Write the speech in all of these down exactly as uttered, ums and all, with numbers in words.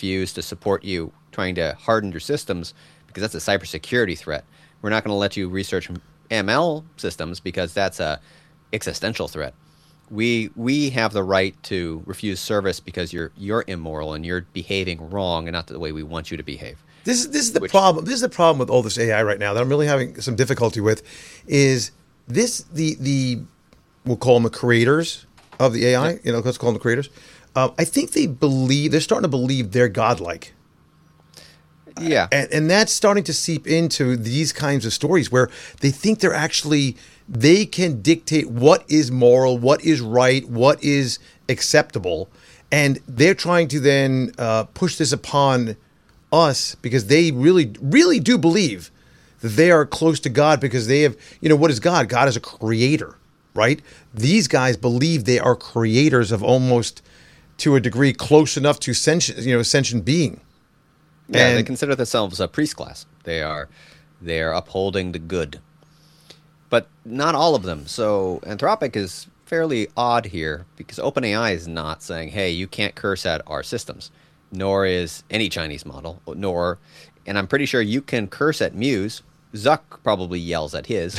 refuse to support you trying to harden your systems because that's a cybersecurity threat. We're not going to let you research M L systems because that's a existential threat. We we have the right to refuse service because you're you're immoral and you're behaving wrong and not the way we want you to behave. This is this is the Which, problem. This is the problem with all this A I right now that I'm really having some difficulty with. Is this the the we'll call them the creators of the A I? Yeah. You know, let's call them the creators. Um, I think they believe they're starting to believe they're godlike. Yeah, and, and that's starting to seep into these kinds of stories where they think they're actually they can dictate what is moral, what is right, what is acceptable, and they're trying to then uh, push this upon us because they really, really do believe that they are close to God because they have, you know, what is God? God is a creator, right? These guys believe they are creators of almost, to a degree, close enough to sentient, you know, sentient being. Yeah, and they consider themselves a priest class. They are, they are upholding the good, but not all of them. So Anthropic is fairly odd here because OpenAI is not saying, "Hey, you can't curse at our systems," nor is any Chinese model, nor, and I'm pretty sure you can curse at Muse. Zuck probably yells at his.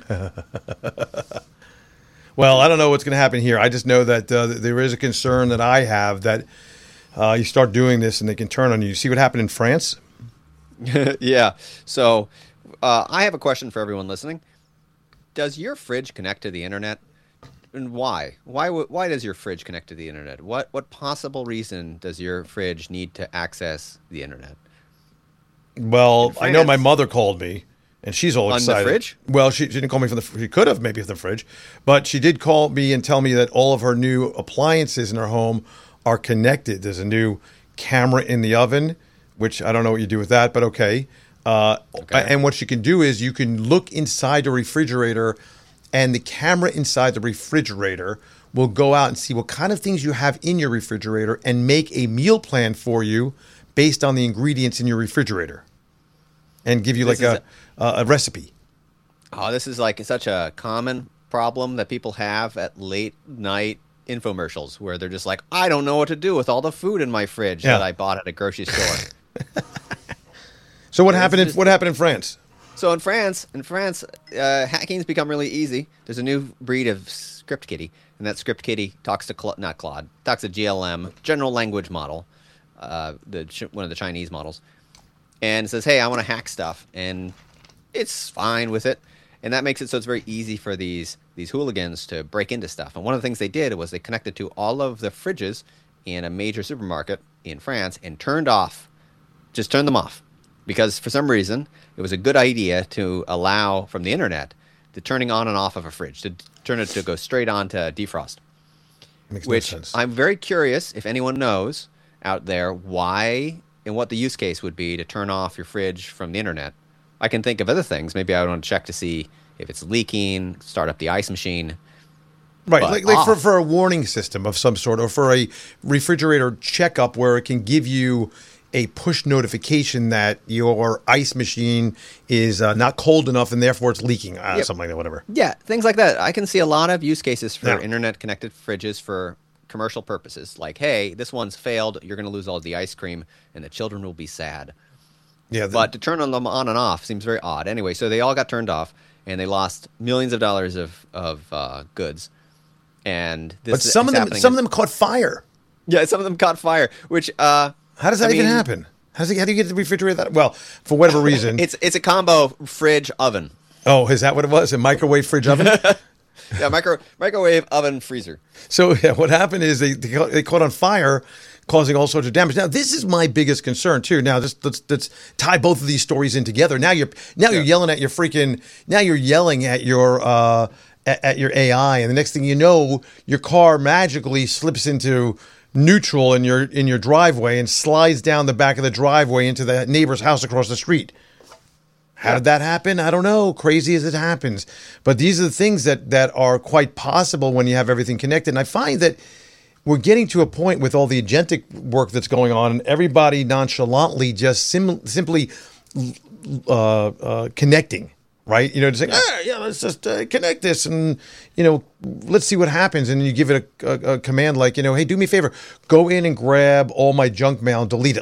Well, I don't know what's going to happen here. I just know that uh, there is a concern that I have that uh, you start doing this and they can turn on you. You see what happened in France? Yeah. So uh, I have a question for everyone listening. Does your fridge connect to the internet? And why? Why why does your fridge connect to the internet? What what possible reason does your fridge need to access the internet? Well, I know my mother called me, and she's all excited. On the fridge? Well, she, she didn't call me from the. She could have maybe from the fridge, but she did call me and tell me that all of her new appliances in her home are connected. There's a new camera in the oven, which I don't know what you do with that, but okay. Uh, okay. And what you can do is you can look inside the refrigerator, and the camera inside the refrigerator will go out and see what kind of things you have in your refrigerator and make a meal plan for you based on the ingredients in your refrigerator and give you this like a, a a recipe. Oh, this is like such a common problem that people have at late night infomercials where they're just like, I don't know what to do with all the food in my fridge yeah. that I bought at a grocery store. So what happened in just, what happened in France? So in France, in France, uh, hacking's become really easy. There's a new breed of script kiddie, and that script kiddie talks to Cla- not Claude, talks to G L M, general language model, uh, the one of the Chinese models, and says, "Hey, I want to hack stuff," and it's fine with it, and that makes it so it's very easy for these these hooligans to break into stuff. And one of the things they did was they connected to all of the fridges in a major supermarket in France and turned off, just turned them off. Because for some reason, it was a good idea to allow from the internet the turning on and off of a fridge, to turn it to go straight on to defrost. Makes which no sense. I'm very curious if anyone knows out there why and what the use case would be to turn off your fridge from the internet. I can think of other things. Maybe I want to check to see if it's leaking, start up the ice machine. Right, like, like for, for a warning system of some sort, or for a refrigerator checkup where it can give you a push notification that your ice machine is uh, not cold enough and therefore it's leaking, uh, yep. something like that, whatever. Yeah, things like that. I can see a lot of use cases for yeah. internet-connected fridges for commercial purposes. Like, hey, this one's failed. You're going to lose all the ice cream, and the children will be sad. Yeah, the- but to turn them on and off seems very odd. Anyway, so they all got turned off, and they lost millions of dollars of, of uh, goods. And this but some of them, some of them caught fire. Yeah, some of them caught fire, which... Uh, How does that I even mean, happen? How, does it, how do you get the refrigerator that? Well, for whatever reason. it's it's a combo fridge oven. Oh, is that what it was? A microwave fridge oven? Yeah, micro microwave oven freezer. So yeah, what happened is they they caught on fire, causing all sorts of damage. Now this is my biggest concern too. Now let's let's, let's tie both of these stories in together. Now you're now yeah. you're yelling at your freaking. Now you're yelling at your uh at, at your A I, and the next thing you know, your car magically slips into neutral in your in your driveway and slides down the back of the driveway into the neighbor's house across the street. How did that happen? I don't know. Crazy as it happens. But these are the things that that are quite possible when you have everything connected. And I find that we're getting to a point with all the agentic work that's going on, and everybody nonchalantly just sim- simply uh, uh, connecting. Right? You know, just saying, ah, yeah, let's just uh, connect this and, you know, let's see what happens. And you give it a, a, a command like, you know, hey, do me a favor, go in and grab all my junk mail and delete it.